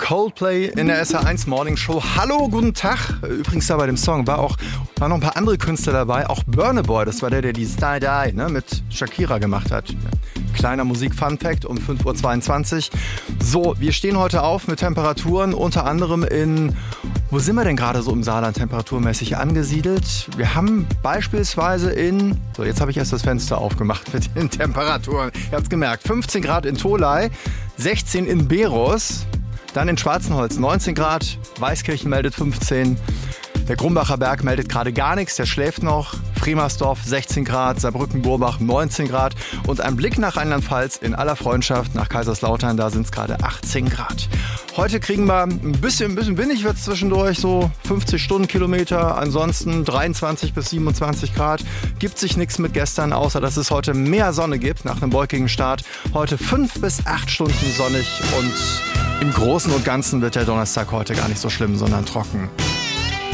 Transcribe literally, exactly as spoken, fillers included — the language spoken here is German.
Coldplay in der S R eins Morning Show. Hallo, guten Tag. Übrigens da bei dem Song war auch waren noch ein paar andere Künstler dabei. Auch Burna Boy, das war der, der die Die Die ne, mit Shakira gemacht hat. Kleiner Musik-Fun-Fact um fünf Uhr zweiundzwanzig. So, wir stehen heute auf mit Temperaturen, unter anderem in... Wo sind wir denn gerade so im Saarland temperaturmäßig angesiedelt? Wir haben beispielsweise in... So, jetzt habe ich erst das Fenster aufgemacht mit den Temperaturen. Ihr habt es gemerkt. fünfzehn Grad in Tholey, sechzehn in Beros, dann in Schwarzenholz neunzehn Grad, Weißkirchen meldet fünfzehn, der Grumbacher Berg meldet gerade gar nichts, der schläft noch, Fremersdorf sechzehn Grad, Saarbrücken-Burbach neunzehn Grad und ein Blick nach Rheinland-Pfalz in aller Freundschaft nach Kaiserslautern, da sind es gerade achtzehn Grad. Heute kriegen wir ein bisschen, ein bisschen windig wird es zwischendurch, so fünfzig Stundenkilometer, ansonsten dreiundzwanzig bis siebenundzwanzig Grad. Gibt sich nichts mit gestern, außer dass es heute mehr Sonne gibt nach einem wolkigen Start. Heute fünf bis acht Stunden sonnig und im Großen und Ganzen wird der Donnerstag heute gar nicht so schlimm, sondern trocken.